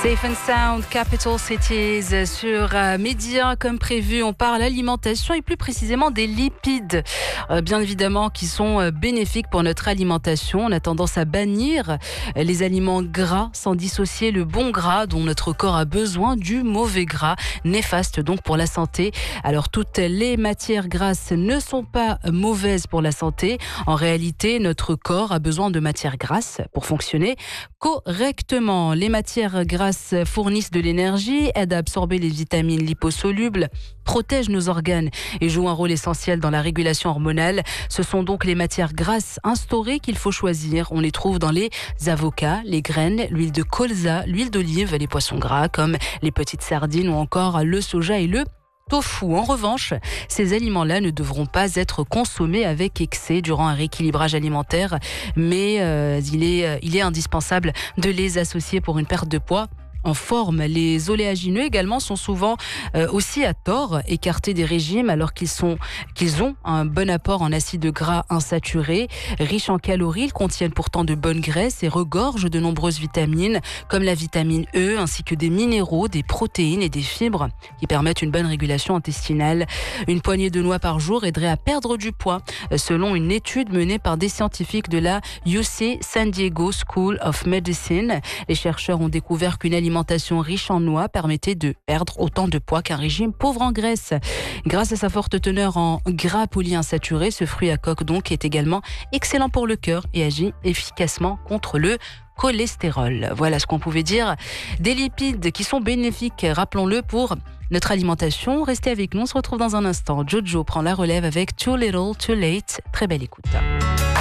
Safe and Sound, Capital Cities sur Média. Comme prévu, on parle alimentation et plus précisément des lipides, bien évidemment, qui sont bénéfiques pour notre alimentation. On a tendance à bannir les aliments gras sans dissocier le bon gras dont notre corps a besoin du mauvais gras, néfaste donc pour la santé. Alors toutes les matières grasses ne sont pas mauvaises pour la santé. En réalité, notre corps a besoin de matières grasses pour fonctionner correctement. Les matières grasses fournissent de l'énergie, aident à absorber les vitamines liposolubles, protègent nos organes et jouent un rôle essentiel dans la régulation hormonale. Ce sont donc les matières grasses instaurées qu'il faut choisir. On les trouve dans les avocats, les graines, l'huile de colza, l'huile d'olive, les poissons gras comme les petites sardines ou encore le soja et le tofu. En revanche, ces aliments-là ne devront pas être consommés avec excès durant un rééquilibrage alimentaire, mais il est indispensable de les associer pour une perte de poids en forme. Les oléagineux également sont souvent aussi à tort écartés des régimes alors qu'ils ont un bon apport en acides gras insaturés. Riches en calories, ils contiennent pourtant de bonnes graisses et regorgent de nombreuses vitamines comme la vitamine E ainsi que des minéraux, des protéines et des fibres qui permettent une bonne régulation intestinale. Une poignée de noix par jour aiderait à perdre du poids selon une étude menée par des scientifiques de la UC San Diego School of Medicine. Les chercheurs ont découvert qu'une alimentation riche en noix permettait de perdre autant de poids qu'un régime pauvre en graisse. Grâce à sa forte teneur en gras polyinsaturés, ce fruit à coque donc est également excellent pour le cœur et agit efficacement contre le cholestérol. Voilà ce qu'on pouvait dire des lipides qui sont bénéfiques, rappelons-le, pour notre alimentation. Restez avec nous, on se retrouve dans un instant. Jojo prend la relève avec Too Little, Too Late. Très belle écoute.